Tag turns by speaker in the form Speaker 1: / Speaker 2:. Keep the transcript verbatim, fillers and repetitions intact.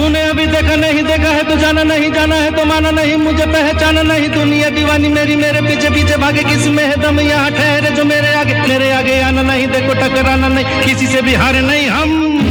Speaker 1: तूने अभी देखा नहीं देखा है तो जाना नहीं जाना है तो माना नहीं मुझे पहचाना नहीं दुनिया दीवानी मेरी मेरे पीछे पीछे भागे किसी में है दम यहाँ ठहरे जो मेरे आगे मेरे आगे आना नहीं देखो टकराना नहीं किसी से भी हारे नहीं हम।